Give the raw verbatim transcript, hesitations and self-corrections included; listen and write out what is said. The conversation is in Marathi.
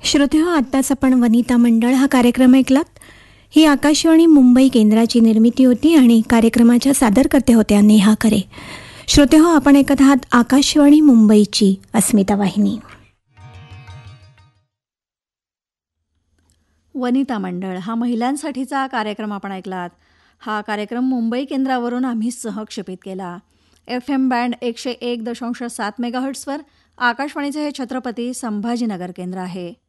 श्रोते हो, आत्ताच आपण वनिता मंडळ हा कार्यक्रम ऐकलात. ही आकाशवाणी मुंबई केंद्राची निर्मिती होती आणि कार्यक्रमाच्या सादरकर्ते होत्या नेहा खरे. श्रोते हो, आपण ऐकत आहात आकाशवाणी मुंबईची अस्मिता वाहिनी. वनिता मंडळ हा महिलांसाठीचा कार्यक्रम आपण ऐकलात. हा कार्यक्रम मुंबई केंद्रावरून आम्ही सहक्षेपित केला. एफ एम बँड एकशे एक दशांश सात मेगाहर्ट्सवर आकाशवाणीचे हे छत्रपती संभाजीनगर केंद्र आहे.